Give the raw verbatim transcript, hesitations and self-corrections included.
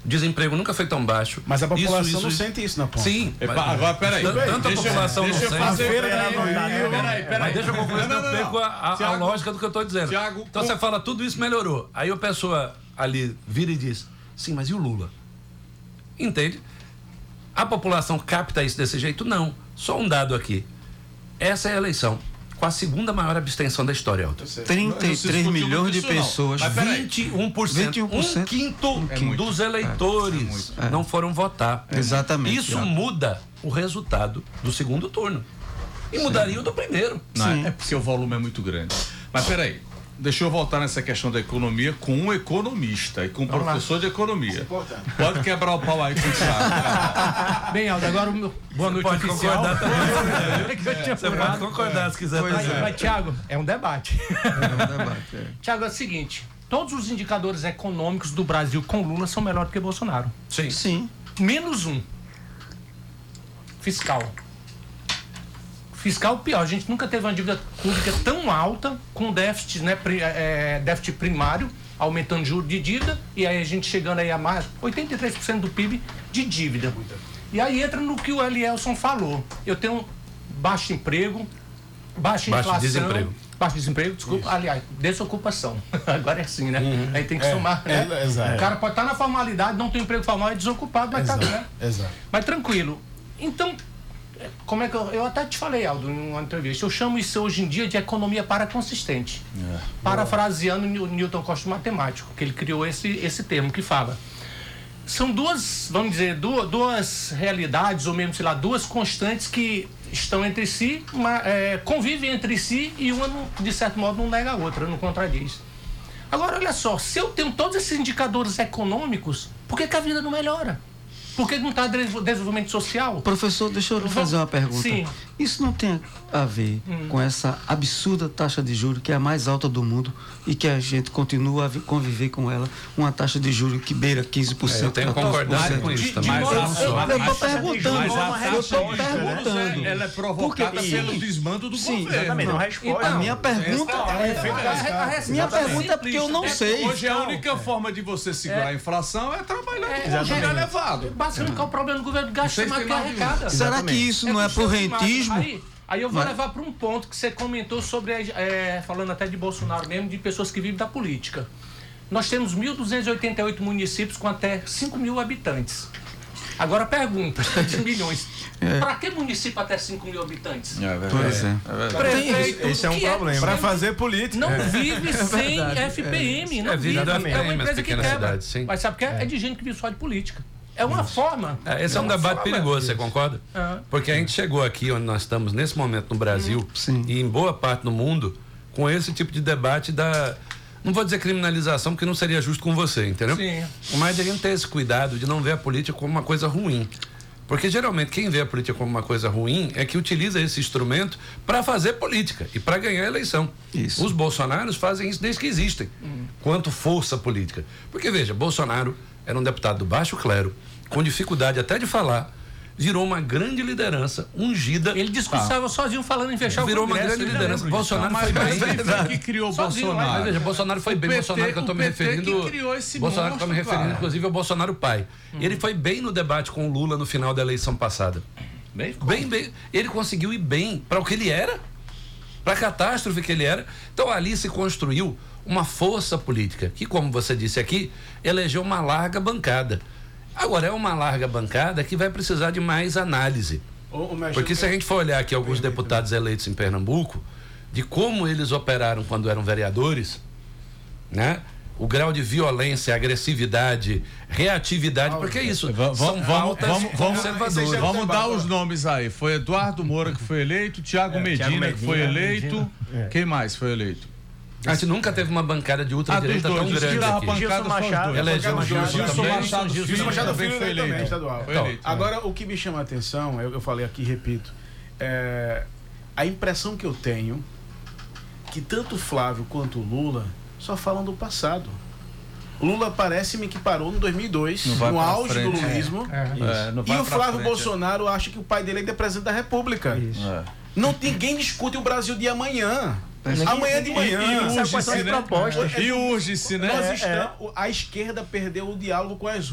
O desemprego nunca foi tão baixo. Mas a população isso, isso, não isso. sente isso na ponta. Sim. Epa, mas, agora, peraí. Tanta deixa, população deixa não eu sente. fazer... Feira Peraí, da peraí, peraí, peraí. Mas deixa eu concluir não, um não, pouco a, a, Thiago, a lógica do que eu estou dizendo. Thiago, então com... você fala, tudo isso melhorou. Aí a pessoa ali vira e diz, sim, mas e o Lula? Entende? A população capta isso desse jeito? Não. Só um dado aqui. Essa é a eleição com a segunda maior abstenção da história, Elton. trinta e três milhões de pessoas. vinte e um por cento. vinte e um por cento. Um quinto É muito. dos eleitores É. não foram votar. É. Exatamente. Isso Thiago. muda o resultado do segundo turno. E mudaria o do primeiro. Não, Sim. é porque o volume é muito grande. Mas peraí, deixa eu voltar nessa questão da economia com um economista e com um professor de economia. Pode quebrar o pau aí com o Thiago. Bem, Aldo, agora o meu boa noite Pode oficial. concordar também. É que eu tinha Você pode furado. concordar se quiser. Pois também. Mas, mas, Thiago, é um debate. É um debate, é. Thiago, é o seguinte, todos os indicadores econômicos do Brasil com Lula são melhores do que Bolsonaro. Sim. Sim. Menos um. Fiscal. Fiscal pior, a gente nunca teve uma dívida pública tão alta, com déficit, né, pri, é, déficit primário, aumentando juros de dívida, e aí a gente chegando aí a mais oitenta e três por cento do P I B de dívida. E aí entra no que o Elielson falou. Eu tenho baixo emprego, baixa Baixo inflação. desemprego. Baixo desemprego, desculpa. Isso. Aliás, desocupação. Agora é assim, né? Uhum. Aí tem que é, somar, né? É, exato. O cara pode estar na formalidade, não tem emprego formal, é desocupado, mas exato, tá, né? Exato. Mas tranquilo. Então, como é que eu, eu até te falei, Aldo, em uma entrevista, eu chamo isso hoje em dia de economia paraconsistente. É. Parafraseando o Newton Costa, matemático, que ele criou esse, esse termo que fala. São duas, vamos dizer, duas, duas realidades, ou mesmo, sei lá, duas constantes que estão entre si, uma, é, convivem entre si e uma, de certo modo, não nega a outra, não contradiz. Agora, olha só, se eu tenho todos esses indicadores econômicos, por que, que a vida não melhora? Por que não está desenvolvimento social? Professor, deixa eu lhe fazer uma pergunta. Sim. Isso não tem a ver hum. com essa absurda taxa de juros, que é a mais alta do mundo, e que a gente continua a conviver com ela, uma taxa de juros que beira quinze por cento. É, eu tenho concordado com isso também. Mas eu estou perguntando. Eu estou perguntando. Ela é provocada Porque, pelo desmando do sim, governo. Exatamente, não responde. Então, a minha pergunta é, minha pergunta é porque eu não sei. Hoje a única forma de você segurar a inflação é trabalhando É, com o juros elevado. Basicamente, qual é o problema do governo? Gasta mais que arrecada. Será que isso não é pro rentismo? Aí, aí eu vou Mas... levar para um ponto que você comentou sobre, é, falando até de Bolsonaro mesmo, de pessoas que vivem da política. Nós temos mil duzentos e oitenta e oito municípios com até cinco mil habitantes. Agora a pergunta de milhões. É. Para que município até cinco mil habitantes? É pois é. é Prefeito, esse é um problema. Para fazer política. Não é. vive sem é F P M. É, não é, vive. É uma empresa que quebra. Cidades, sim. Mas sabe o que é? É de gente que vive só de política. É uma Isso. forma. É, esse é, é um debate perigoso, você concorda? É. Porque a gente chegou aqui onde nós estamos nesse momento no Brasil Sim. e em boa parte do mundo com esse tipo de debate da, não vou dizer criminalização, porque não seria justo com você, entendeu? Sim. Mas a gente ter esse cuidado de não ver a política como uma coisa ruim. Porque geralmente quem vê a política como uma coisa ruim é que utiliza esse instrumento para fazer política e para ganhar a eleição. Isso. Os bolsonaros fazem isso desde que existem, uhum. quanto força política. Porque veja, Bolsonaro era um deputado do baixo clero, com dificuldade até de falar, virou uma grande liderança, ungida. Ele discursava ah. sozinho falando em fechar virou o Congresso. Virou uma grande liderança. Bolsonaro mas, foi mas bem. Mas que criou sozinho, Bolsonaro. Mas veja, Bolsonaro foi o bem. P T, Bolsonaro que eu estou me referindo. Que criou esse Bolsonaro que eu estou me referindo, cara. inclusive, ao Bolsonaro pai. Hum. Ele foi bem no debate com o Lula no final da eleição passada. Bem, bem, bem. Ele conseguiu ir bem para o que ele era, para a catástrofe que ele era. Então ali se construiu uma força política que, como você disse aqui, elegeu uma larga bancada. Agora, é uma larga bancada que vai precisar de mais análise. O, o Porque se a gente for olhar aqui alguns deputados eleitos em Pernambuco, de como eles operaram quando eram vereadores, né? O grau de violência, agressividade, reatividade, ah, porque é isso. Vamos, são pautas vamos, vamos, conservadoras. Vamos dar os nomes aí. Foi Eduardo Moura que foi eleito, Thiago, é, Medina, Thiago Medina que foi eleito. É. Quem mais foi eleito? A gente nunca teve uma bancada de ultradireita ah, tão grande aqui. Gilson Machado. Elegeu Gilson Machado. Gilson Machado Filho foi eleito. Estadual. Foi eleito. Agora, o que me chama a atenção, eu, eu falei aqui, repito, é a impressão que eu tenho que tanto Flávio quanto Lula só falam do passado. Lula parece-me que parou no dois mil e dois, no auge frente. do lulismo. É, é. É, e o Flávio frente, Bolsonaro é. acha que o pai dele ainda é presidente da República. É. Não, ninguém discute o Brasil de amanhã. Ninguém, amanhã de manhã. E, e urge-se, né? propostas. E urge-se, né? Nós estamos, a esquerda perdeu o diálogo com as